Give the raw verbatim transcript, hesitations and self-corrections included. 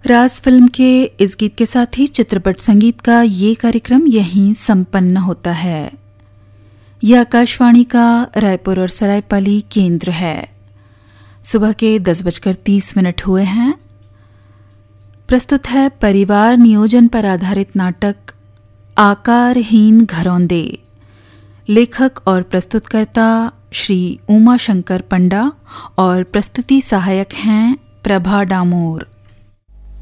राज film के इस गीत के साथ ही चित्रपट संगीत का ये कार्यक्रम यहीं संपन्न होता है। यह आकाशवाणी का रायपुर और सरायपाली केंद्र है। सुबह के दस बजकर तीस मिनट हुए हैं। प्रस्तुत है परिवार नियोजन पर आधारित नाटक आकारहीन घरौंदे। लेखक और प्रस्तुतकर्ता श्री उमा शंकर पंडा और प्रस्तुति सहायक हैं प्रभा डामोर।